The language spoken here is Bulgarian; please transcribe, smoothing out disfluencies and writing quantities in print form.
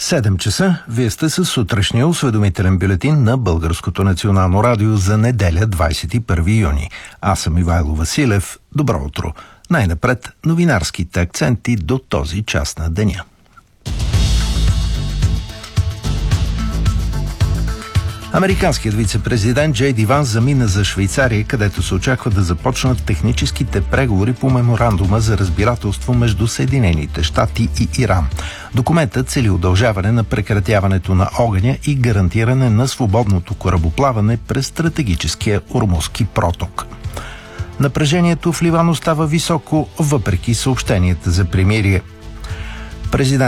7 часа. Вие сте със сутрешния осведомителен бюлетин на Българското национално радио за неделя, 21 юни. Аз съм Ивайло Василев. Добро утро. Най-напред новинарските акценти до този час на деня. Американският вице-президент Джей Ди Ванс замина за Швейцария, където се очаква да започнат техническите преговори по меморандума за разбирателство между Съединените щати и Иран. Документът цели удължаване на прекратяването на огъня и гарантиране на свободното корабоплаване през стратегическия Ормузски проток. Напрежението в Ливан остава високо, въпреки съобщенията за примирие. Президент